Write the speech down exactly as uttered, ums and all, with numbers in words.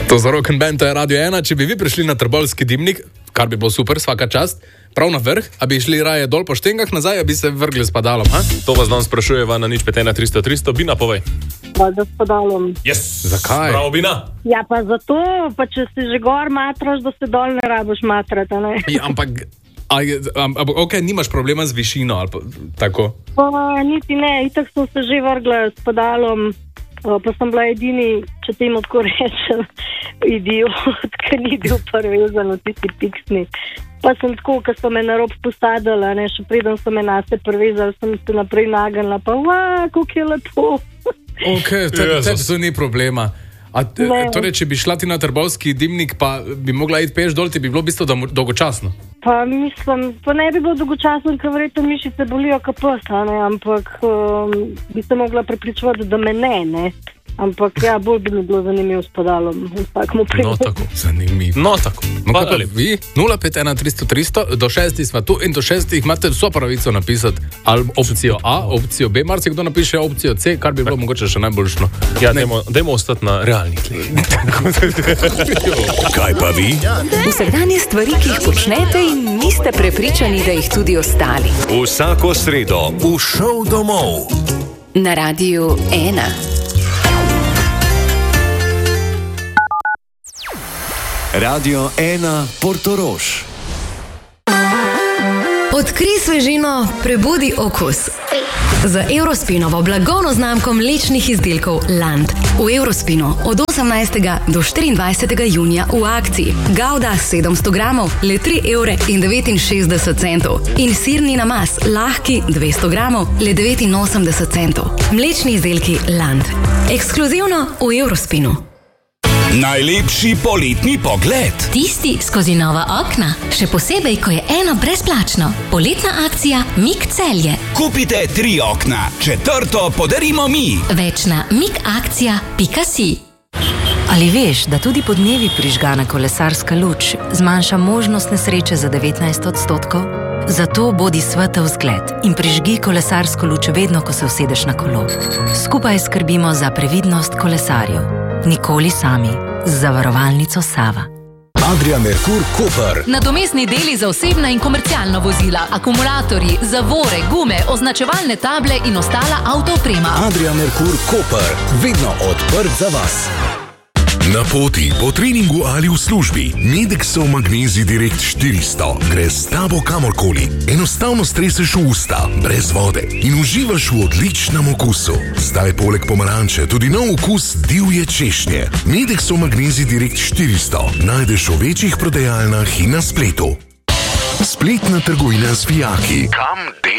To za Rock and Band, to je Radio ena. Če bi vi prišli na Trboveljski dimnik, kar bi bilo super, svaka čast, prav na vrh, a bi šli raje dol po štengah nazaj, a bi se vrgli s padalom, ha? To vas danes sprašujeva na nič pet ena tristo tristo. Bina, povej. Pa da s padalom. Yes. Zakaj? Bravo, Bina. Ja, pa zato, pa če si že gor matraš, da se dol ne rabiš matrati, ne? Ja, ampak, a, a, a, ok, nimaš problema z višino, ali pa tako? Pa niti ne, itak sem se že vrgla s padalom, pa sem bila edini, če temu tako rečem, idiot, ker ni bil prvezan v tisti piksni. Pa sem tako, ko so me na rob posadila, ne, še preden so me nase prvezali, sem se naprej nagnila, pa vaa, kako je lepo. Ok, tebi te, to ni problema. A, torej, če bi šla ti na Trboveljski dimnik, pa bi mogla iti peš dol, ti bi bilo v bistvu dolgočasno? Pa mislim, pa ne bi bilo dolgočasno, ker verjetno mišice bolijo kot pes, ampak um, bi se mogla prepričovati, da me ne, ne. Ampak ja, bolj bi mi bilo zanimivo s padalom. No tako, zanimivo. No tako. No, kako vi? nula pet ena tristo tristo, do šestih smo tu in do šestih imate vso pravico napisati ali opcijo A, opcijo B, marci kdo napiše opcijo C, kar bi bilo mogoče še najboljšno. Ja, dajmo, dajmo ostati na realnih tleh. Kaj pa vi? Vsakdanje stvari, ki jih počnete in niste prepričani, da jih tudi ostali. Vsako sredo v Šov domov. Na Radiu ena. Radio ena Portorož. Odkrij svežino, prebudi okus. Z Eurospinovo blagovno znamko mlečnih izdelkov Land. V Eurospinu od osemnajstega do štiriindvajsetega junija v akciji. Gouda sedemsto gramov, le tri evre in devetinšestdeset centov. In sirni namaz, lahki dvesto gramov, le devetinosemdeset centov. Mlečni izdelki Land. Ekskluzivno v Eurospinu. Najlepši poletni pogled. Tisti skozi nova okna. Še posebej, ko je eno brezplačno. Poletna akcija Mik Celje. Kupite tri okna, četrto podarimo mi. Več na mikakcija pika si. Ali veš, da tudi podnevi prižgana kolesarska luč zmanjša možnost nesreče za devetnajst odstotkov? Zato bodi svetel zgled in prižgi kolesarsko luč vedno, ko se usedeš na kolo. Skupaj skrbimo za previdnost kolesarjev. Nikoli sami. Z zavarovalnico Sava. Adria Merkur Koper. Nadomestni deli za osebna in komercialna vozila, akumulatorji, zavore, gume, označevalne table in ostala avtooprema. Adria Merkur Koper. Vedno odprt za vas. Na poti, po treningu ali v službi, Medexov Magnezij Direkt štiristo gre s tabo kamorkoli. Enostavno streseš v usta, brez vode in uživaš v odličnem okusu. Zdaj poleg pomaranče tudi nov okus divje češnje. Medexov Magnezij Direkt štiristo najdeš v večjih prodajalnah in na spletu. Spletna trgovina z vijaki. Kam